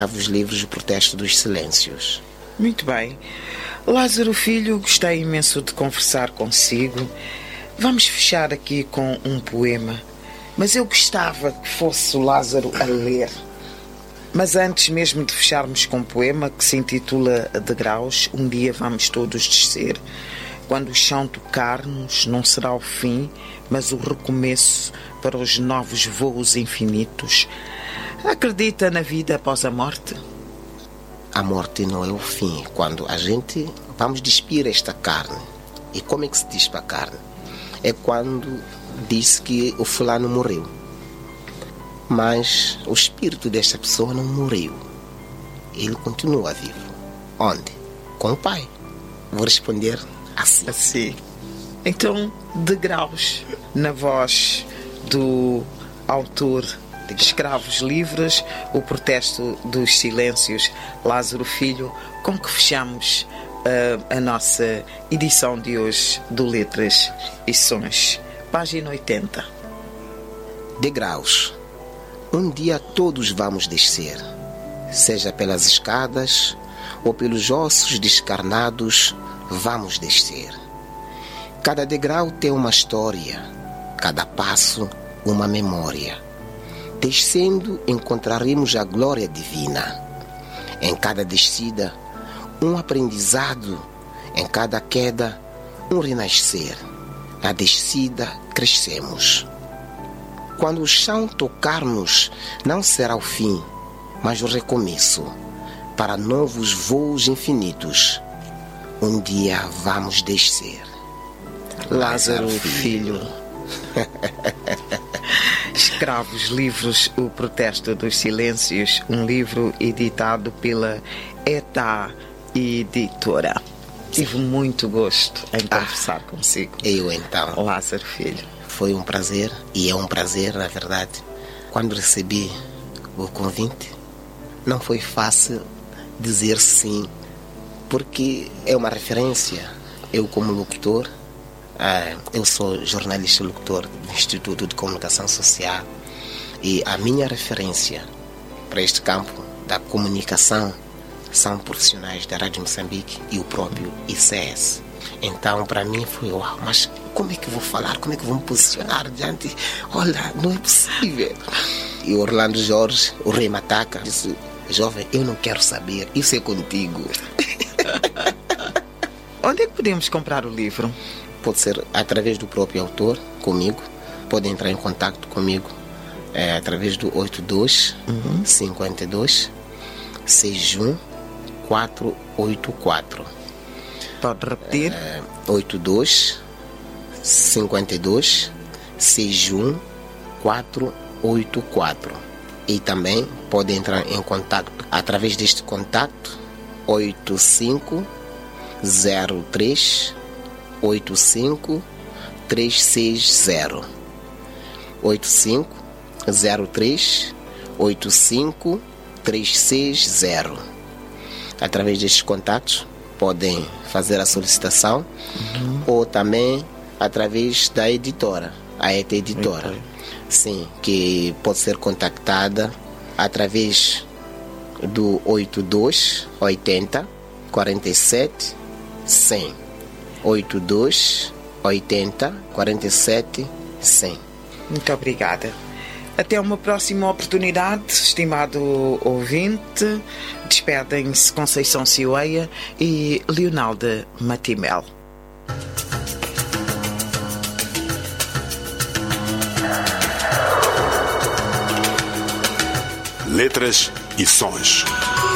Os livros O Protesto dos Silêncios. Muito bem. Lázaro Filho, gostei imenso de conversar consigo. Vamos fechar aqui com um poema, mas eu gostava que fosse o Lázaro a ler. Mas antes mesmo de fecharmos com um poema que se intitula Degraus, um dia vamos todos descer. Quando o chão tocar-nos, não será o fim, mas o recomeço para os novos voos infinitos. Acredita na vida após a morte? A morte não é o fim. Quando a gente vamos despir esta carne. E como é que se despe a carne? É quando diz que o fulano morreu. Mas o espírito desta pessoa não morreu. Ele continua vivo. Onde? Com o Pai. Vou responder assim. Assim. Então, Degraus, na voz do autor de Escravos Livres, O Protesto dos Silêncios, Lázaro Filho, com que fechamos a nossa edição de hoje do Letras e Sons. Página 80. Degraus. Um dia todos vamos descer, seja pelas escadas ou pelos ossos descarnados, vamos descer. Cada degrau tem uma história, cada passo uma memória. Descendo encontraremos a glória divina. Em cada descida, um aprendizado, em cada queda, um renascer. Na descida, crescemos. Quando o chão tocar-nos, não será o fim, mas o recomeço, para novos voos infinitos. Um dia vamos descer. Lázaro Filho. Escravos Livros, O Protesto dos Silêncios, um livro editado pela ETA Editora. Tive muito gosto em conversar consigo. Eu então. Lázaro Filho. Foi um prazer, e é um prazer, na verdade. Quando recebi o convite, não foi fácil dizer sim, porque é uma referência. Eu, como locutor, eu sou jornalista locutor do Instituto de Comunicação Social, e a minha referência para este campo da comunicação são profissionais da Rádio Moçambique e o próprio ICS. Então, para mim foi, uau, mas como é que eu vou falar? Como é que eu vou me posicionar diante? Olha, não é possível. E o Orlando Jorge, o Rei Mataca, disse, jovem, eu não quero saber, isso é contigo. Onde é que podemos comprar o livro? Pode ser através do próprio autor, comigo. Pode entrar em contato comigo através do 82 52 61 484. Pode repetir? 82 52 61 484. E também pode entrar em contato através deste contato 85 03 85 360 85 03 85 360. Através destes contatos podem fazer a solicitação ou também através da editora, a ETA Editora. Sim, que pode ser contactada através do 82 80 47 100. 82 80 47 100. Muito obrigada. Até uma próxima oportunidade, estimado ouvinte. Despedem-se Conceição Cioeia e Leonalda Matimel. Letras e Sons.